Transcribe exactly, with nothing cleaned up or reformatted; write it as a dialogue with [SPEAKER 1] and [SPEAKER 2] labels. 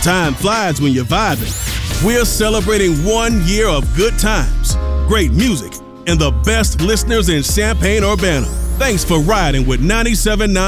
[SPEAKER 1] Time flies when you're vibing. We're celebrating one year of good times, great music, and the best listeners in Champaign-Urbana. Thanks for riding with ninety-seven point nine